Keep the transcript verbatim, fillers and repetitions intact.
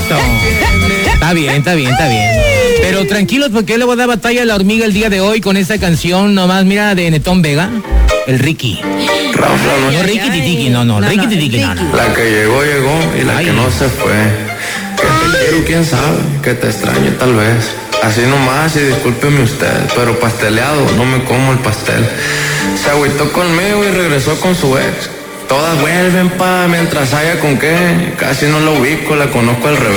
eso. Está bien, está bien, está bien. Pero tranquilos, porque le voy a dar batalla a la hormiga el día de hoy con esta canción nomás, mira, de Netón Vega, el Ricky. Rafa, no, No, Ricky Titiki, no, no, No, Ricky no, Titiki, no, no. la que llegó, llegó y la Ay. que no se fue. Que te quiero, quién sabe, que te extraño tal vez. Así nomás y discúlpeme usted, pero pasteleado, no me como el pastel. Se agüitó conmigo y regresó con su ex. Todas vuelven pa' mientras haya con qué. Casi no la ubico, la conozco al revés.